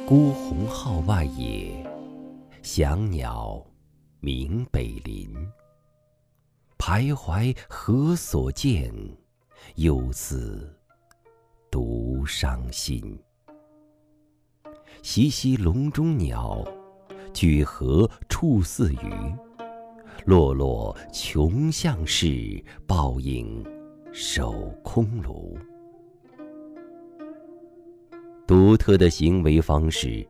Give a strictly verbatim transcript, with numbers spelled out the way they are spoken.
孤鸿号外野，翔鸟鸣北林。徘徊何所见？犹自独伤心。习习笼中鸟，举河处似鱼。落落穷巷市，报应守空庐。独特的行为方式